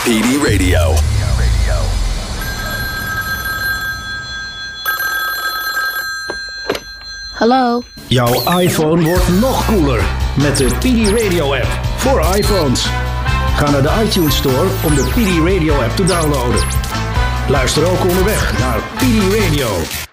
PD Radio. Hallo. Jouw iPhone wordt nog cooler met de PD Radio app voor iPhones. Ga naar de iTunes Store om de PD Radio app te downloaden. Luister ook onderweg naar PD Radio.